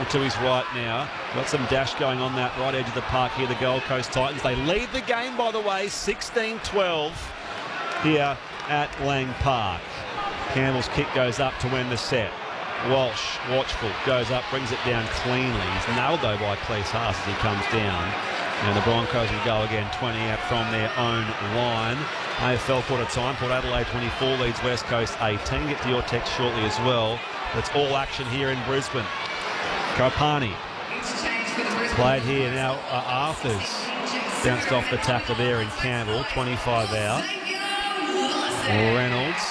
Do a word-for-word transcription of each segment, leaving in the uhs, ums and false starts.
Campbell to his right now. Got some dash going on that right edge of the park here, the Gold Coast Titans. They lead the game, by the way, sixteen twelve here at Lang Park. Campbell's kick goes up to win the set. Walsh, watchful, goes up, brings it down cleanly. He's nailed though by Cleese Haas as he comes down. And the Broncos will go again, twenty out from their own line. A F L quarter time. Port Adelaide twenty-four leads West Coast eighteen. Get to your text shortly as well. It's all action here in Brisbane. Kopani played here now. Uh, Arthurs bounced off the tackle there in Campbell. twenty-five out. Reynolds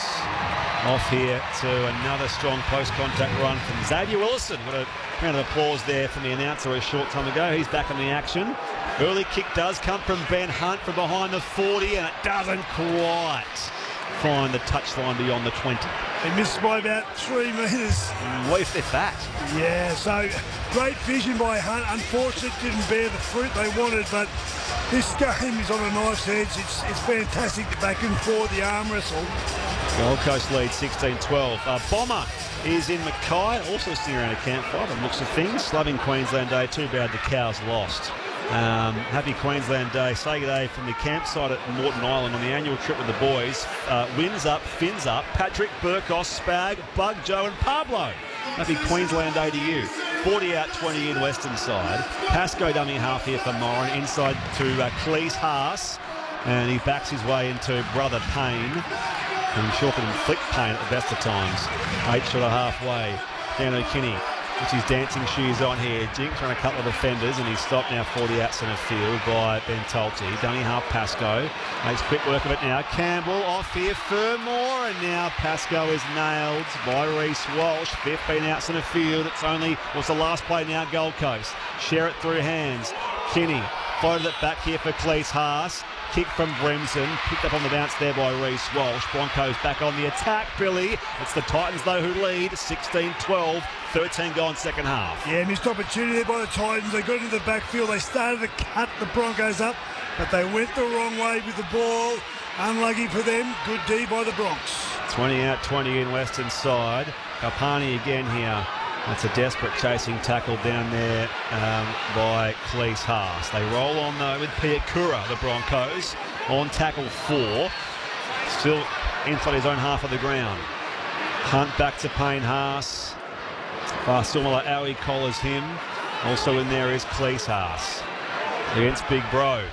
off here to another strong post-contact run from Xavier Willison. Got a round of applause there from the announcer a short time ago. He's back in the action. Early kick does come from Ben Hunt from behind the forty, and it doesn't quite find the touchline beyond the twenty. They missed by about three metres. What if they're fat? Yeah, so great vision by Hunt. Unfortunately, didn't bear the fruit they wanted, but this game is on a knife's edge. It's, it's fantastic to back and forth, the arm wrestle. Gold Coast leads sixteen twelve. Uh, Bomber is in Mackay, also sitting around a campfire by the looks of things. Loving Queensland Day. Too bad the Cows lost. Um, happy Queensland Day. Say good day from the campsite at Moreton Island on the annual trip with the boys. Uh, wins up, fins up. Patrick, Burkos, Spag, Bug, Joe and Pablo. Happy Queensland Day to you. forty out, twenty in Western side. Pascoe dummy half here for Moran. Inside to uh, Cleese Haas. And he backs his way into Brother Payne. And sure can inflict pain at the best of times. Eight short of halfway. Dan O'Kinney puts his dancing shoes on here. Jinks on a couple of defenders, and he's stopped now forty out centre field by Ben Tulty. Dummy half Pascoe. Makes quick work of it now. Campbell off here. Furmore, and now Pascoe is nailed by Reece Walsh. fifteen out centre field. It's only, what's the last play now? Gold Coast. Share it through hands. Kinney floated it back here for Cleese Haas. Kick from Bremson, picked up on the bounce there by Reece Walsh. Broncos back on the attack, Billy. It's the Titans, though, who lead sixteen twelve, thirteen gone second half. Yeah, missed opportunity there by the Titans. They got into the backfield. They started to cut the Broncos up, but they went the wrong way with the ball. Unlucky for them. Good D by the Bronx. twenty out, twenty in Western side. Kapani again here. That's a desperate chasing tackle down there um, by Cleese Haas. They roll on though with Piakura, the Broncos, on tackle four. Still inside his own half of the ground. Hunt back to Payne Haas. Farsumala Owie collars him. Also in there is Cleese Haas against Big Bro.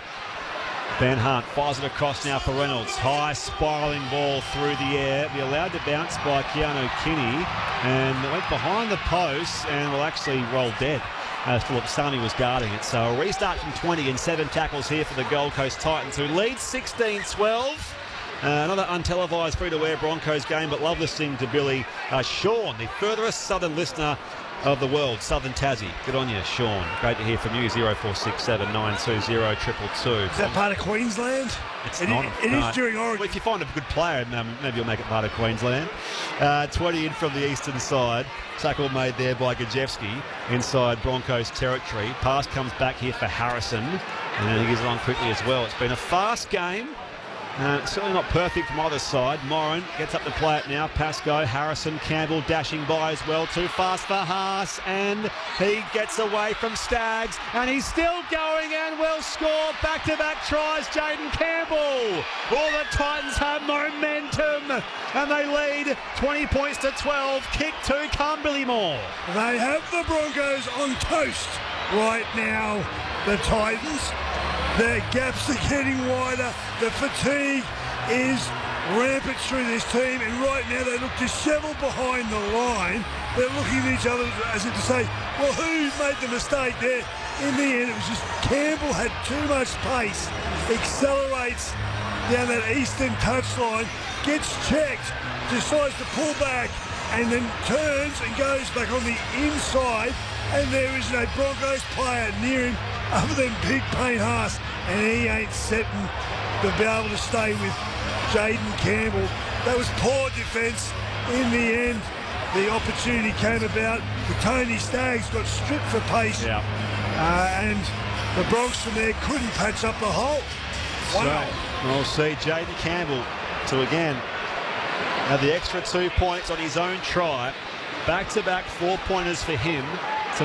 Ben Hunt fires it across now for Reynolds. High spiralling ball through the air. Be allowed to bounce by Keanu Kinney. And it went behind the post and will actually roll dead as Philip Sami was guarding it. So a restart from twenty and seven tackles here for the Gold Coast Titans, who lead sixteen twelve. Uh, another untelevised free-to-air Broncos game, but love listening to Billy uh, Sean, the furthest southern listener of the world, Southern Tassie. Good on you, Sean. Great to hear from you. zero four six seven nine two zero two two two. Is that part of Queensland? It's it not. Is, it no. is during Origin. Well, if you find a good player, maybe you'll make it part of Queensland. Uh, twenty in from the eastern side. Tackle made there by Gajewski inside Broncos territory. Pass comes back here for Harrison, and he gets it on quickly as well. It's been a fast game. Uh, certainly not perfect from either side. Moran gets up to play it now. Pascoe, Harrison, Campbell dashing by as well. Too fast for Haas, and he gets away from Staggs, and he's still going and will score. Back-to-back tries, Jaden Campbell. All the Titans have momentum, and they lead twenty points to twelve. Kick to come, Billy Moore. They have the Broncos on toast right now, the Titans. Their gaps are getting wider. The fatigue is rampant through this team, and right now they look dishevelled behind the line. They're looking at each other as if to say, well, who made the mistake there? In the end, it was just Campbell had too much pace, accelerates down that eastern touchline, gets checked, decides to pull back, and then turns and goes back on the inside, and there is no Broncos player near him other than Big Payne Haas, and he ain't setting to be able to stay with Jaden Campbell. That was poor defence. In the end, the opportunity came about. The Tony Staggs got stripped for pace, yeah. uh, and the Bronx from there couldn't patch up the hole. Wow. So, we'll see Jaden Campbell to again have the extra two points on his own try. Back-to-back four-pointers for him.